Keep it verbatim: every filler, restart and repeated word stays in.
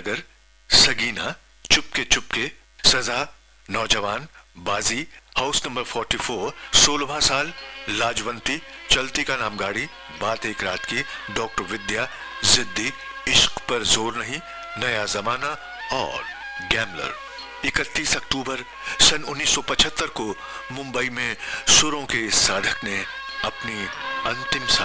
नगर, सगीना, चुपके चुपके, सजा, नौजवान, बाजी, हाउस नंबर चौवालीस, सोलहवां साल, लाजवंती, चलती का नाम गाड़ी, बात एक रात की, डॉक्टर विद्या, जिद्दी, इश्क पर जोर नहीं, नया जमाना और गैमलर। इकतीस अक्टूबर सन उन्नीस सौ पचहत्तर को मुंबई में सुरों के इस साधक ने अपनी अंतिम